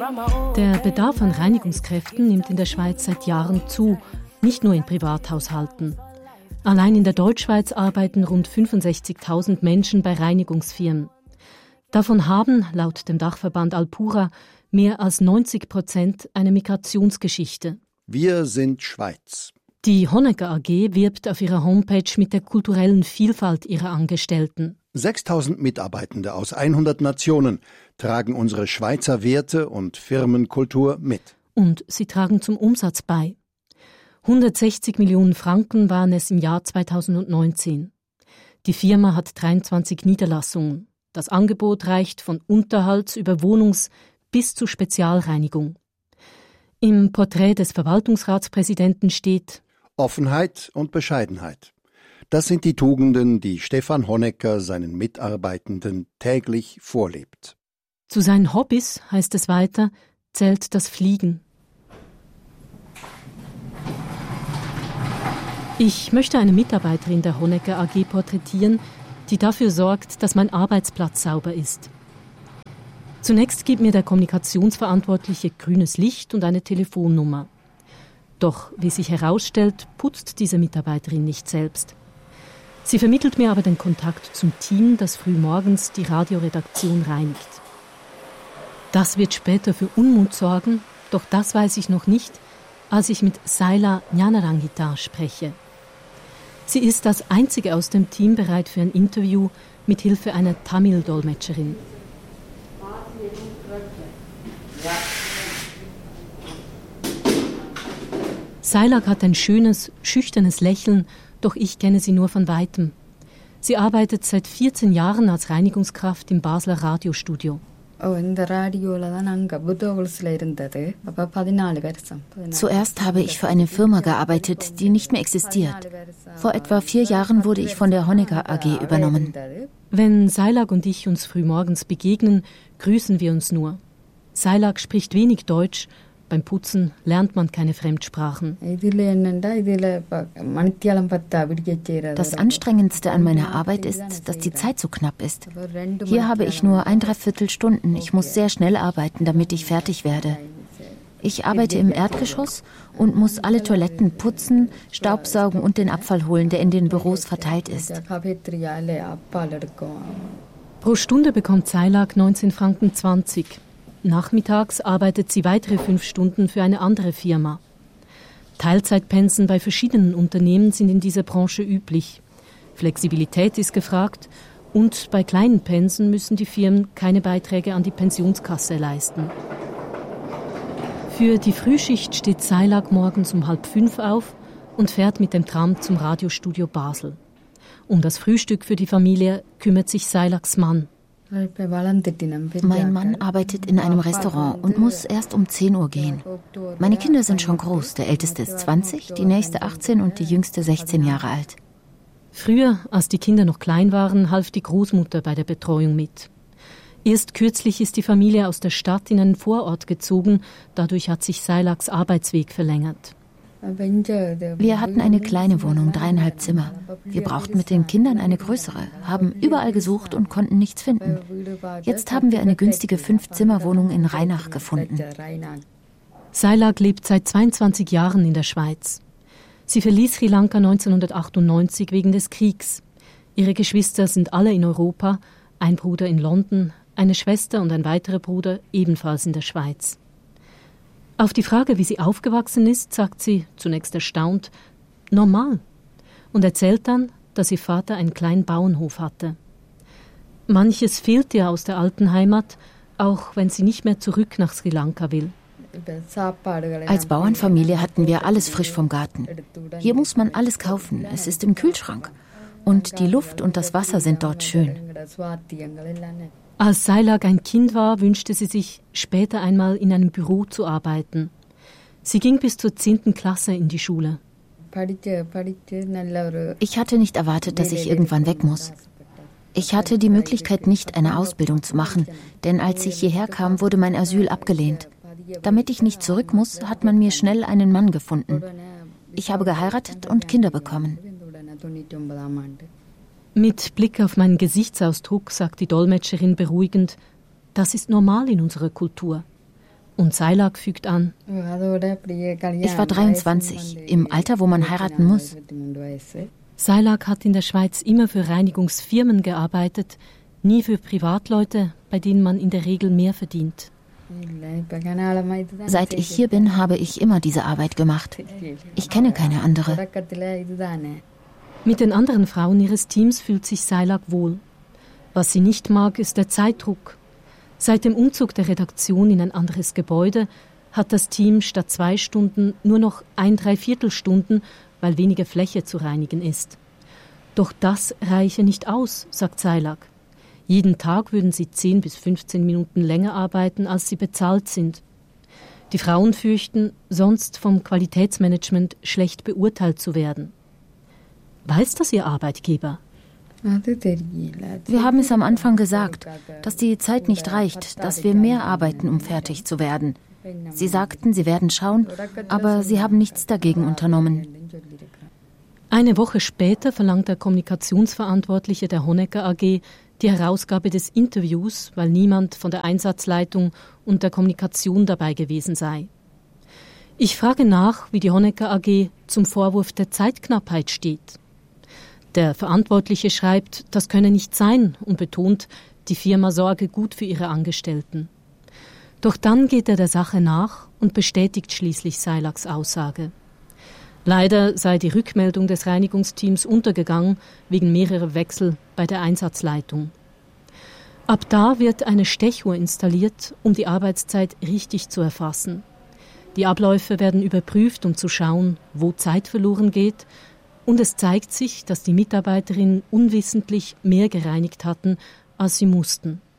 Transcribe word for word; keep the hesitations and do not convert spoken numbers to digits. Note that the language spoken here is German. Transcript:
Der Bedarf an Reinigungskräften nimmt in der Schweiz seit Jahren zu, nicht nur in Privathaushalten. Allein in der Deutschschweiz arbeiten rund fünfundsechzigtausend Menschen bei Reinigungsfirmen. Davon haben, laut dem Dachverband Alpura, mehr als neunzig Prozent eine Migrationsgeschichte. Wir sind Schweiz. Die Honecker A G wirbt auf ihrer Homepage mit der kulturellen Vielfalt ihrer Angestellten. sechstausend Mitarbeitende aus hundert Nationen tragen unsere Schweizer Werte und Firmenkultur mit. Und sie tragen zum Umsatz bei. hundertsechzig Millionen Franken waren es im Jahr zweitausendneunzehn. Die Firma hat dreiundzwanzig Niederlassungen. Das Angebot reicht von Unterhalts- über Wohnungs- bis zu Spezialreinigung. Im Porträt des Verwaltungsratspräsidenten steht: Offenheit und Bescheidenheit. Das sind die Tugenden, die Stefan Honecker seinen Mitarbeitenden täglich vorlebt. Zu seinen Hobbys, heißt es weiter, zählt das Fliegen. Ich möchte eine Mitarbeiterin der Honecker A G porträtieren, die dafür sorgt, dass mein Arbeitsplatz sauber ist. Zunächst gibt mir der Kommunikationsverantwortliche grünes Licht und eine Telefonnummer. Doch, wie sich herausstellt, putzt diese Mitarbeiterin nicht selbst. Sie vermittelt mir aber den Kontakt zum Team, das frühmorgens die Radioredaktion reinigt. Das wird später für Unmut sorgen, doch das weiß ich noch nicht, als ich mit Saila Nyanarangita spreche. Sie ist als einzige aus dem Team bereit für ein Interview mit Hilfe einer Tamil-Dolmetscherin. Sailak hat ein schönes, schüchternes Lächeln, doch ich kenne sie nur von Weitem. Sie arbeitet seit vierzehn Jahren als Reinigungskraft im Basler Radiostudio. Zuerst habe ich für eine Firma gearbeitet, die nicht mehr existiert. Vor etwa vier Jahren wurde ich von der Honecker A G übernommen. Wenn Sailak und ich uns frühmorgens begegnen, grüßen wir uns nur. Sailak spricht wenig Deutsch. Beim Putzen lernt man keine Fremdsprachen. Das Anstrengendste an meiner Arbeit ist, dass die Zeit so knapp ist. Hier habe ich nur ein Dreiviertel Stunden. Ich muss sehr schnell arbeiten, damit ich fertig werde. Ich arbeite im Erdgeschoss und muss alle Toiletten putzen, Staubsaugen und den Abfall holen, der in den Büros verteilt ist. Pro Stunde bekommt Sailak neunzehn Franken zwanzig. Nachmittags arbeitet sie weitere fünf Stunden für eine andere Firma. Teilzeitpensen bei verschiedenen Unternehmen sind in dieser Branche üblich. Flexibilität ist gefragt und bei kleinen Pensen müssen die Firmen keine Beiträge an die Pensionskasse leisten. Für die Frühschicht steht Sailak morgens um halb fünf auf und fährt mit dem Tram zum Radiostudio Basel. Um das Frühstück für die Familie kümmert sich Sailaks Mann. Mein Mann arbeitet in einem Restaurant und muss erst um zehn Uhr gehen. Meine Kinder sind schon groß. Der älteste ist zwanzig, die nächste achtzehn und die jüngste sechzehn Jahre alt. Früher, als die Kinder noch klein waren, half die Großmutter bei der Betreuung mit. Erst kürzlich ist die Familie aus der Stadt in einen Vorort gezogen. Dadurch hat sich Sailaks Arbeitsweg verlängert. Wir hatten eine kleine Wohnung, dreieinhalb Zimmer. Wir brauchten mit den Kindern eine größere, haben überall gesucht und konnten nichts finden. Jetzt haben wir eine günstige Fünf-Zimmer-Wohnung in Rheinach gefunden. Sailak lebt seit zweiundzwanzig Jahren in der Schweiz. Sie verließ Sri Lanka neunzehnhundertachtundneunzig wegen des Kriegs. Ihre Geschwister sind alle in Europa, ein Bruder in London, eine Schwester und ein weiterer Bruder ebenfalls in der Schweiz. Auf die Frage, wie sie aufgewachsen ist, sagt sie, zunächst erstaunt, normal. Und erzählt dann, dass ihr Vater einen kleinen Bauernhof hatte. Manches fehlt ihr aus der alten Heimat, auch wenn sie nicht mehr zurück nach Sri Lanka will. Als Bauernfamilie hatten wir alles frisch vom Garten. Hier muss man alles kaufen, es ist im Kühlschrank. Und die Luft und das Wasser sind dort schön. Als Sailak ein Kind war, wünschte sie sich, später einmal in einem Büro zu arbeiten. Sie ging bis zur zehnten Klasse in die Schule. Ich hatte nicht erwartet, dass ich irgendwann weg muss. Ich hatte die Möglichkeit nicht, eine Ausbildung zu machen, denn als ich hierher kam, wurde mein Asyl abgelehnt. Damit ich nicht zurück muss, hat man mir schnell einen Mann gefunden. Ich habe geheiratet und Kinder bekommen. Mit Blick auf meinen Gesichtsausdruck sagt die Dolmetscherin beruhigend, das ist normal in unserer Kultur. Und Sailak fügt an: Ich war dreiundzwanzig, im Alter, wo man heiraten muss. Sailak hat in der Schweiz immer für Reinigungsfirmen gearbeitet, nie für Privatleute, bei denen man in der Regel mehr verdient. Seit ich hier bin, habe ich immer diese Arbeit gemacht. Ich kenne keine andere. Mit den anderen Frauen ihres Teams fühlt sich Sailak wohl. Was sie nicht mag, ist der Zeitdruck. Seit dem Umzug der Redaktion in ein anderes Gebäude hat das Team statt zwei Stunden nur noch ein Dreiviertelstunden, weil weniger Fläche zu reinigen ist. Doch das reiche nicht aus, sagt Sailak. Jeden Tag würden sie zehn bis fünfzehn Minuten länger arbeiten, als sie bezahlt sind. Die Frauen fürchten, sonst vom Qualitätsmanagement schlecht beurteilt zu werden. Weiß das Ihr Arbeitgeber? Wir haben es am Anfang gesagt, dass die Zeit nicht reicht, dass wir mehr arbeiten, um fertig zu werden. Sie sagten, sie werden schauen, aber sie haben nichts dagegen unternommen. Eine Woche später verlangt der Kommunikationsverantwortliche der Honecker A G die Herausgabe des Interviews, weil niemand von der Einsatzleitung und der Kommunikation dabei gewesen sei. Ich frage nach, wie die Honecker A G zum Vorwurf der Zeitknappheit steht. Der Verantwortliche schreibt, das könne nicht sein und betont, die Firma sorge gut für ihre Angestellten. Doch dann geht er der Sache nach und bestätigt schließlich Sailaks Aussage. Leider sei die Rückmeldung des Reinigungsteams untergegangen wegen mehrerer Wechsel bei der Einsatzleitung. Ab da wird eine Stechuhr installiert, um die Arbeitszeit richtig zu erfassen. Die Abläufe werden überprüft, um zu schauen, wo Zeit verloren geht, und es zeigt sich, dass die Mitarbeiterinnen unwissentlich mehr gereinigt hatten, als sie mussten.